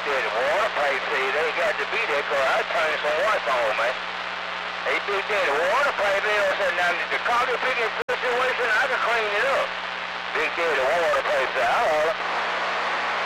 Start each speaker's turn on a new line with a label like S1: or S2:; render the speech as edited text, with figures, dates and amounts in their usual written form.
S1: there, the water pipe say they got to be there, cause I turned some water on, man. They big there, the water pipe, they all said, now the car they picking